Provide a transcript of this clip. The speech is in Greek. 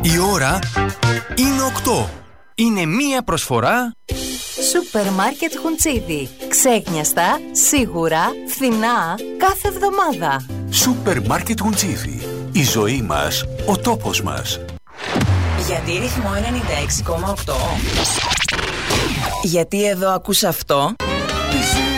Η ώρα είναι 8. Είναι μία προσφορά Σούπερ Μάρκετ Χουντσίδι. Ξέχνιαστα, σίγουρα, φθηνά, κάθε εβδομάδα. Σούπερ Μάρκετ Χουντσίδι. Η ζωή μας, ο τόπος μας. Γιατί ρυθμό 96,8? Γιατί εδώ ακούς αυτό?